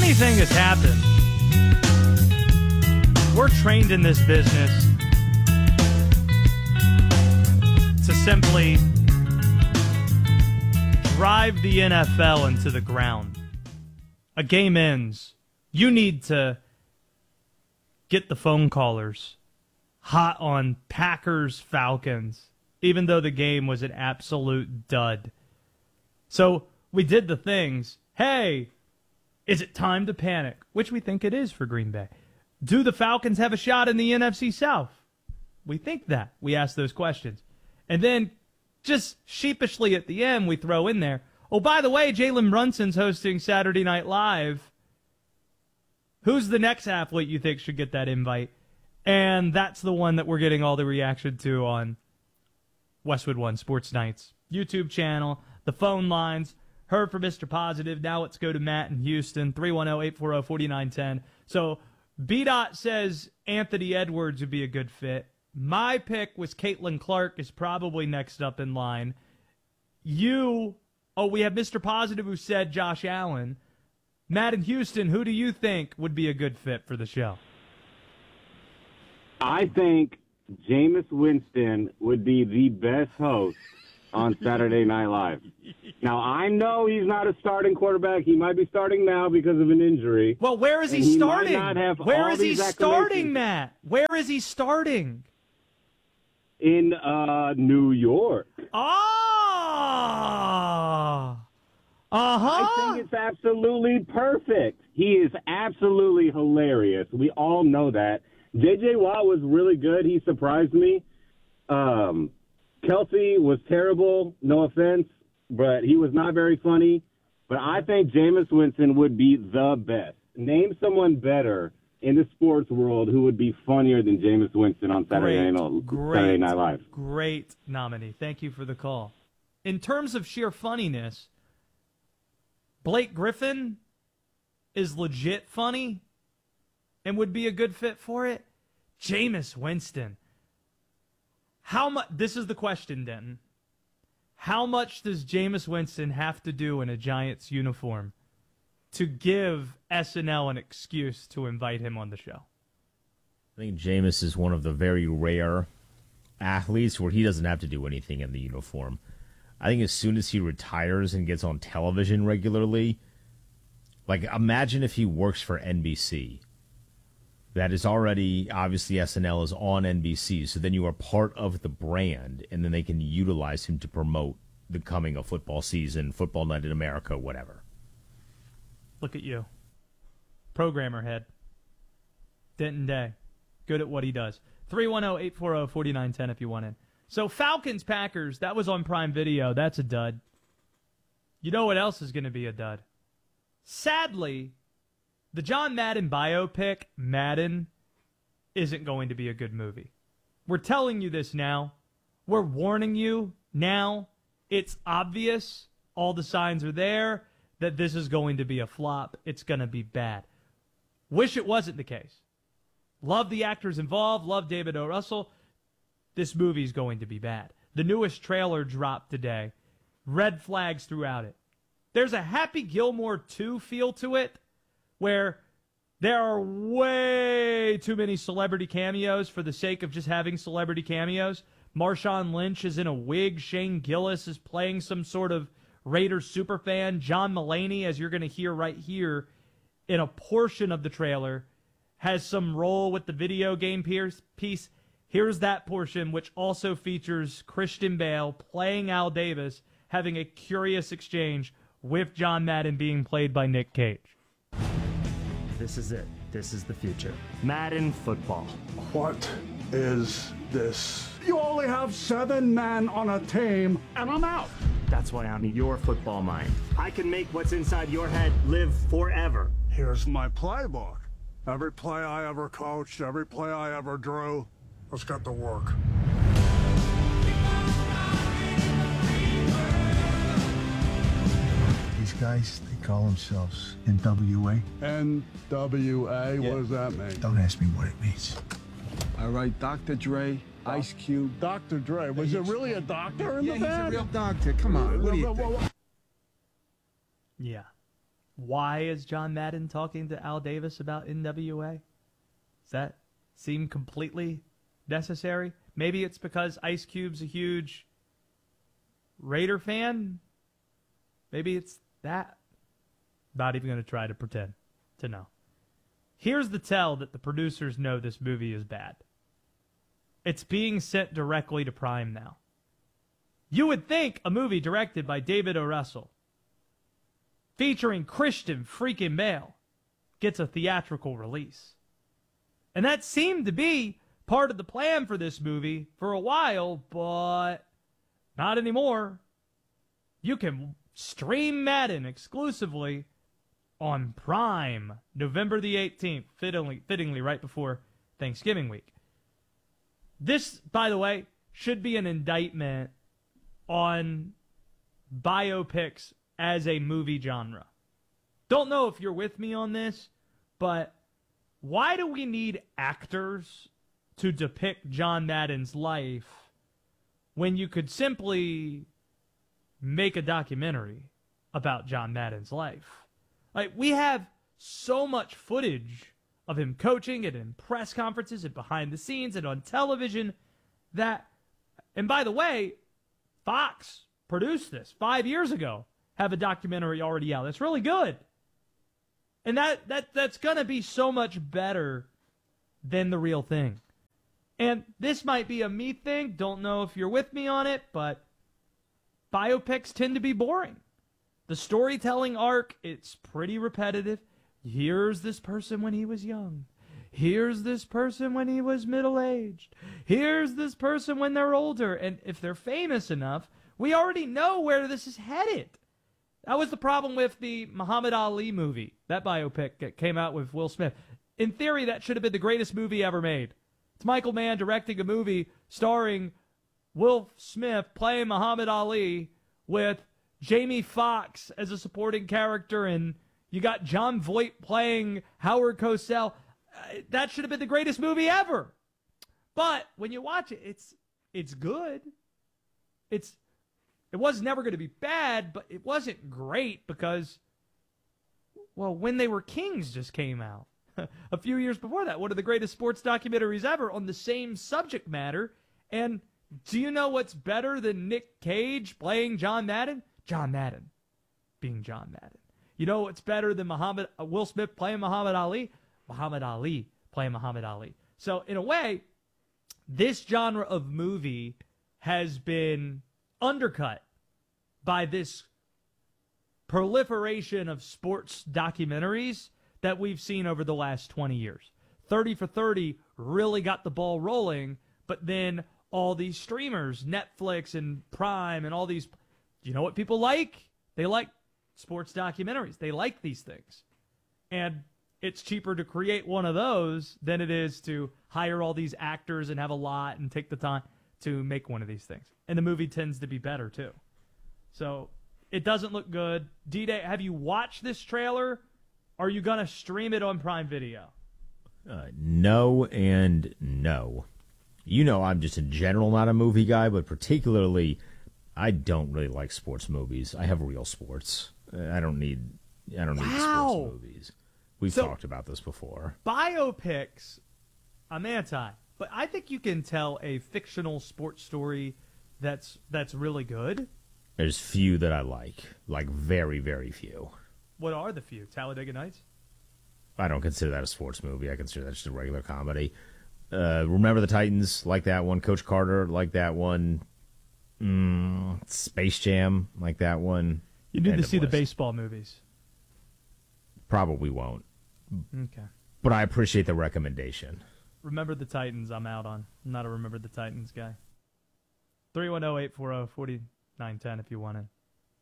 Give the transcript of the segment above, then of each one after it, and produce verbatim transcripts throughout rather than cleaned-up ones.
funny thing has happened. We're trained in this business to simply drive the N F L into the ground. A game ends. You need to get the phone callers hot on Packers Falcons, even though the game was an absolute dud. So we did the things. Hey, is it time to panic? Which we think it is for Green Bay. Do the Falcons have a shot in the N F C South? We think that. We ask those questions. And then just sheepishly at the end, we throw in there, oh, by the way, Jalen Brunson's hosting Saturday Night Live. Who's the next athlete you think should get that invite? And that's the one that we're getting all the reaction to on Westwood One Sports Nights YouTube channel, the phone lines. Heard from Mister Positive. Now let's go to Matt in Houston, three one zero, eight four zero, four nine one zero. So B-Dot says Anthony Edwards would be a good fit. My pick was Caitlin Clark is probably next up in line. You, oh, we have Mister Positive who said Josh Allen. Matt in Houston, who do you think would be a good fit for the show? I think Jameis Winston would be the best host on Saturday Night Live. Now, I know he's not a starting quarterback. He might be starting now because of an injury. Well, where is he, he starting? Where is he starting, Matt? Where is he starting? In uh, New York. Oh! Uh-huh. I think it's absolutely perfect. He is absolutely hilarious. We all know that. J J. Watt was really good. He surprised me. Um, Kelsey was terrible, no offense, but he was not very funny. But I think Jameis Winston would be the best. Name someone better in the sports world who would be funnier than Jameis Winston on Saturday, great, Night, great, Saturday Night Live. Great nominee. Thank you for the call. In terms of sheer funniness, Blake Griffin is legit funny and would be a good fit for it. Jameis Winston. How much? This is the question, Denton. How much does Jameis Winston have to do in a Giants uniform to give S N L an excuse to invite him on the show? I think Jameis is one of the very rare athletes where he doesn't have to do anything in the uniform. I think as soon as he retires and gets on television regularly, like imagine if he works for N B C. That is already, obviously S N L is on N B C, so then you are part of the brand, and then they can utilize him to promote the coming of football season, Football Night in America, whatever. Look at you. Programmer head. Denton Day. Good at what he does. three one zero, eight four zero, four nine one zero if you want in. So Falcons, Packers, that was on Prime Video. That's a dud. You know what else is going to be a dud? Sadly, the John Madden biopic, Madden, isn't going to be a good movie. We're telling you this now. We're warning you now. It's obvious. All the signs are there that this is going to be a flop. It's going to be bad. Wish it wasn't the case. Love the actors involved. Love David O. Russell. This movie's going to be bad. The newest trailer dropped today. Red flags throughout it. There's a Happy Gilmore two feel to it, where there are way too many celebrity cameos for the sake of just having celebrity cameos. Marshawn Lynch is in a wig. Shane Gillis is playing some sort of Raiders superfan. John Mulaney, as you're going to hear right here in a portion of the trailer, has some role with the video game piece. Here's that portion, which also features Christian Bale playing Al Davis, having a curious exchange with John Madden being played by Nick Cage. This is it. This is the future. Madden football. What is this? You only have seven men on a team, and I'm out. That's why I'm your football mind. I can make what's inside your head live forever. Here's my playbook. Every play I ever coached, every play I ever drew. Let's get to work. These guys, they call themselves N W A. N W A? Yeah. What does that mean? Don't ask me what it means. All right, Doctor Dre, Ice Cube. Doctor Dre. Was it really a doctor in yeah, the band? Yeah, he's a real doctor. Come on. What do you think? Yeah. Why is John Madden talking to Al Davis about N W A? Does that seem completely necessary? Maybe it's because Ice Cube's a huge Raider fan. Maybe it's that. Not even going to try to pretend to know. Here's the tell that the producers know this movie is bad. It's being sent directly to Prime now. You would think a movie directed by David O. Russell, featuring Christian freaking Bale, gets a theatrical release. And that seemed to be part of the plan for this movie for a while, but not anymore. You can stream Madden exclusively on Prime, November the eighteenth, fittingly, fittingly right before Thanksgiving week. This, by the way, should be an indictment on biopics as a movie genre. Don't know if you're with me on this, but why do we need actors to depict John Madden's life when you could simply make a documentary about John Madden's life? Like, we have so much footage of him coaching and in press conferences and behind the scenes and on television that, and by the way, Fox produced this five years ago, have a documentary already out. That's really good. And that, that that's going to be so much better than the real thing. And this might be a me thing. Don't know if you're with me on it, but biopics tend to be boring. The storytelling arc, it's pretty repetitive. Here's this person when he was young. Here's this person when he was middle-aged. Here's this person when they're older. And if they're famous enough, we already know where this is headed. That was the problem with the Muhammad Ali movie, that biopic that came out with Will Smith. In theory, that should have been the greatest movie ever made. It's Michael Mann directing a movie starring Will Smith playing Muhammad Ali with Jamie Foxx as a supporting character, and you got John Voight playing Howard Cosell. Uh, that should have been the greatest movie ever. But when you watch it, it's it's good. It's it was never going to be bad, but it wasn't great because, well, When They Were Kings just came out a few years before that. One of the greatest sports documentaries ever on the same subject matter. And do you know what's better than Nick Cage playing John Madden? John Madden being John Madden. You know what's better than Muhammad uh, Will Smith playing Muhammad Ali? Muhammad Ali playing Muhammad Ali. So in a way, this genre of movie has been undercut by this proliferation of sports documentaries that we've seen over the last twenty years. thirty for thirty really got the ball rolling, but then all these streamers, Netflix and Prime and all these, you know what people like? They like sports documentaries. They like these things. And it's cheaper to create one of those than it is to hire all these actors and have a lot and take the time to make one of these things. And the movie tends to be better, too. So it doesn't look good. D-Day, have you watched this trailer? Are you going to stream it on Prime Video? Uh, no and no. You know I'm just in general not a movie guy, but particularly I don't really like sports movies. I have real sports. I don't need I don't need Wow. sports movies. We've So- talked about this before. Biopics, I'm anti. But I think you can tell a fictional sports story that's that's really good. There's few that I like. Like very, very few. What are the few? Talladega Nights? I don't consider that a sports movie. I consider that just a regular comedy. Uh, Remember the Titans, like that one. Coach Carter, like that one. Mm, Space Jam, like that one. You need End to of see the list. baseball movies. Probably won't. Okay. But I appreciate the recommendation. Remember the Titans, I'm out on. I'm not a Remember the Titans guy. three one zero, eight four zero, four nine one zero if you want it.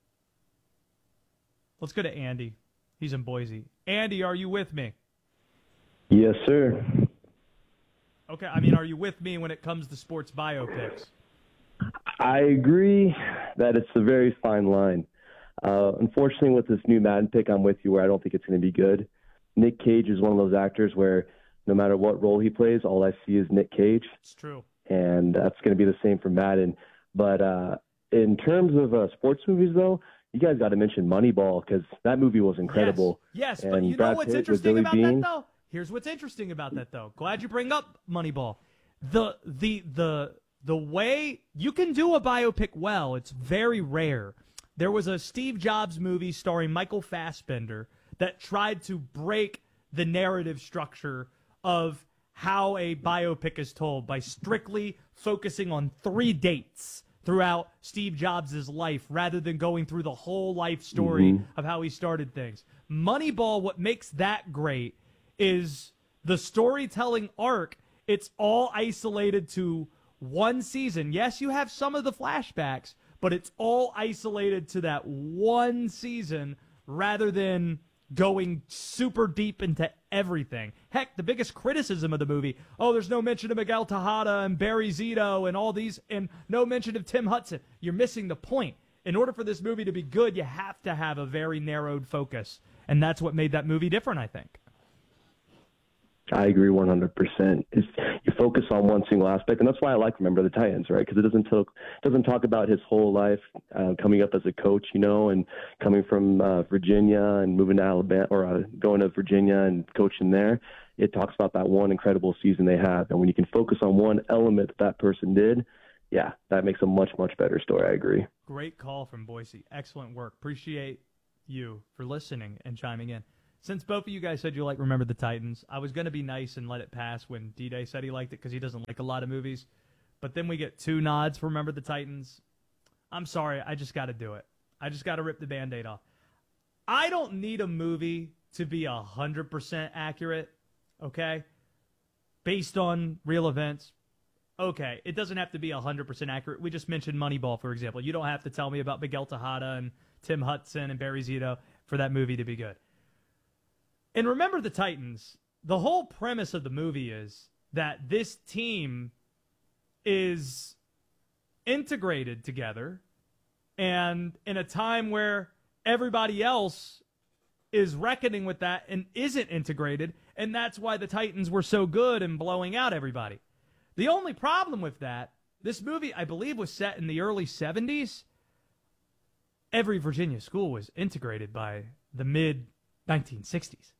Let's go to Andy. He's in Boise. Andy, are you with me? Yes, sir. Okay, I mean, are you with me when it comes to sports biopics? I agree that it's a very fine line. Uh, unfortunately, with this new Madden pick, I'm with you where I don't think it's going to be good. Nick Cage is one of those actors where no matter what role he plays, all I see is Nick Cage. It's true. And that's going to be the same for Madden. But uh, in terms of uh, sports movies, though, you guys got to mention Moneyball because that movie was incredible. Yes, yes and but you Brad know what's Pitt with interesting Billy about Bean. that, though? Here's what's interesting about that, though. Glad you bring up Moneyball. The the the the way you can do a biopic well, it's very rare. There was a Steve Jobs movie starring Michael Fassbender that tried to break the narrative structure of how a biopic is told by strictly focusing on three dates throughout Steve Jobs' life rather than going through the whole life story Mhm. of how he started things. Moneyball, what makes that great is the storytelling arc. It's all isolated to one season. Yes, you have some of the flashbacks, but it's all isolated to that one season rather than going super deep into everything. Heck, the biggest criticism of the movie, oh, there's no mention of Miguel Tejada and Barry Zito and all these, and no mention of Tim Hudson. You're missing the point. In order for this movie to be good, you have to have a very narrowed focus, and that's what made that movie different, I think. I agree one hundred percent. It's, you focus on one single aspect, and that's why I like Remember the Titans, right? Because it doesn't talk doesn't talk about his whole life uh, coming up as a coach, you know, and coming from uh, Virginia and moving to Alabama or uh, going to Virginia and coaching there. It talks about that one incredible season they had, and when you can focus on one element that that person did, yeah, that makes a much much better story. I agree. Great call from Boise. Excellent work. Appreciate you for listening and chiming in. Since both of you guys said you like Remember the Titans, I was going to be nice and let it pass when D-Day said he liked it because he doesn't like a lot of movies. But then we get two nods for Remember the Titans. I'm sorry, I just got to do it. I just got to rip the Band-Aid off. I don't need a movie to be one hundred percent accurate, okay? Based on real events. Okay, it doesn't have to be one hundred percent accurate. We just mentioned Moneyball, for example. You don't have to tell me about Miguel Tejada and Tim Hudson and Barry Zito for that movie to be good. And Remember the Titans, the whole premise of the movie is that this team is integrated together, and in a time where everybody else is reckoning with that and isn't integrated, and that's why the Titans were so good in blowing out everybody. The only problem with that, this movie, I believe, was set in the early seventies. Every Virginia school was integrated by the mid nineteen sixties.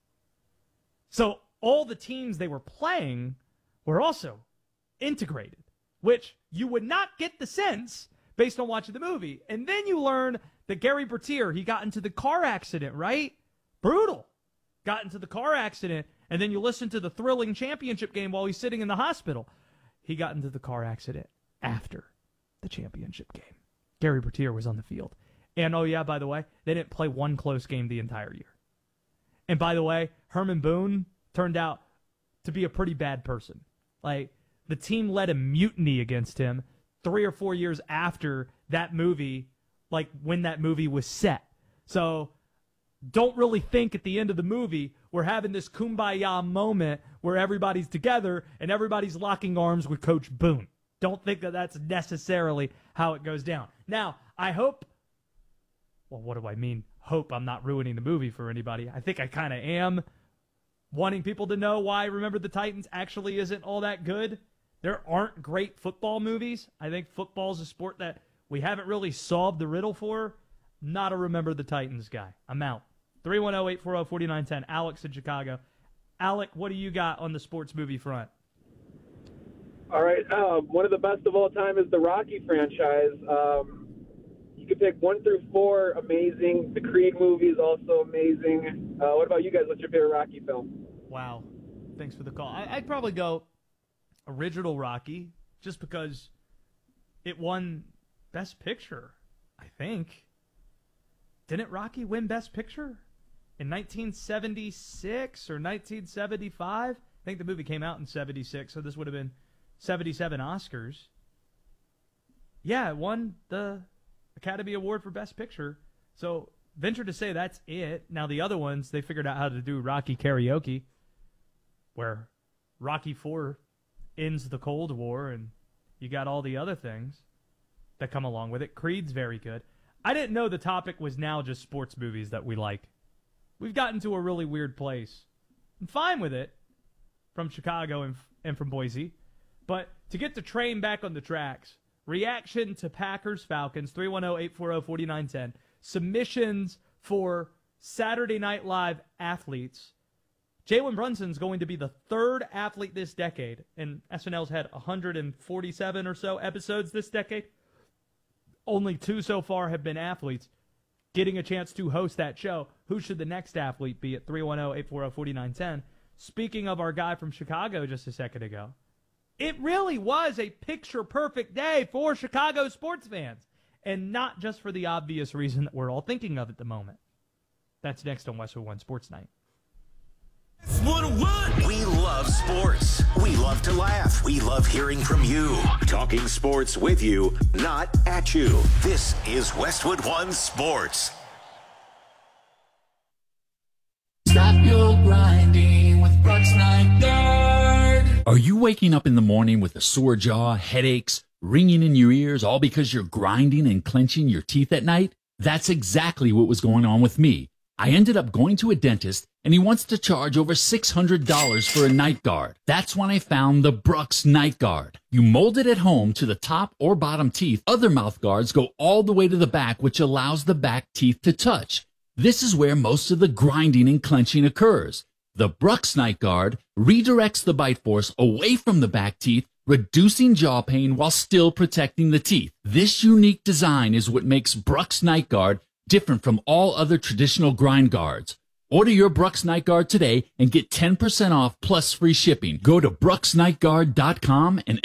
So all the teams they were playing were also integrated, which you would not get the sense based on watching the movie. And then you learn that Gary Bertier, he got into the car accident, right? Brutal. Got into the car accident, and then you listen to the thrilling championship game while he's sitting in the hospital. He got into the car accident after the championship game. Gary Bertier was on the field. And, oh yeah, by the way, they didn't play one close game the entire year. And by the way, Herman Boone turned out to be a pretty bad person. Like, the team led a mutiny against him three or four years after that movie, like when that movie was set. So don't really think at the end of the movie we're having this kumbaya moment where everybody's together and everybody's locking arms with Coach Boone. Don't think that that's necessarily how it goes down. Now, I hope, well, what do I mean? Hope I'm not ruining the movie for anybody. I think I kind of am wanting people to know why Remember the Titans actually isn't all that good. There aren't great football movies. I think football's a sport that we haven't really solved the riddle for. Not a Remember the Titans guy. I'm out. three one zero, eight four zero, four nine one zero. Alex in Chicago. Alec, what do you got on the sports movie front? All right. Um, one of the best of all time is the Rocky franchise. Um, you could pick one through four, amazing. The Creed movie is also amazing. Uh, what about you guys? What's your favorite Rocky film? Wow. Thanks for the call. I, I'd probably go original Rocky just because it won Best Picture, I think. Didn't Rocky win Best Picture in nineteen seventy-six or nineteen seventy-five? I think the movie came out in seventy-six, so this would have been seventy-seven Oscars. Yeah, it won the Academy Award for Best Picture. So venture to say that's it. Now the other ones, they figured out how to do Rocky karaoke, where Rocky four ends the Cold War, and you got all the other things that come along with it. Creed's very good. I didn't know the topic was now just sports movies that we like. We've gotten to a really weird place. I'm fine with it from Chicago and, and from Boise. But to get the train back on the tracks, reaction to Packers-Falcons, three one zero, eight four zero, four nine one zero. submissions for Saturday Night Live athletes, Jalen Brunson's going to be the third athlete this decade, and S N L's had one hundred forty-seven or so episodes this decade. Only two so far have been athletes getting a chance to host that show. Who should the next athlete be at three one zero, eight four zero, four nine one zero? Speaking of our guy from Chicago just a second ago, it really was a picture-perfect day for Chicago sports fans, and not just for the obvious reason that we're all thinking of at the moment. That's next on Westwood One Sports Night. We love sports. We love to laugh. We love hearing from you. Talking sports with you, not at you. This is Westwood One Sports. Stop your grinding with Brooks Night Guard. Are you waking up in the morning with a sore jaw, headaches, ringing in your ears, all because you're grinding and clenching your teeth at night? That's exactly what was going on with me. I ended up going to a dentist, and he wants to charge over six hundred dollars for a night guard. That's when I found the Brooks Night Guard. You mold it at home to the top or bottom teeth. Other mouth guards go all the way to the back, which allows the back teeth to touch. This is where most of the grinding and clenching occurs. The Brooks Night Guard redirects the bite force away from the back teeth, reducing jaw pain while still protecting the teeth. This unique design is what makes Brooks Night Guard different from all other traditional grind guards. Order your Brooks Night Guard today and get ten percent off plus free shipping. Go to brooks night guard dot com and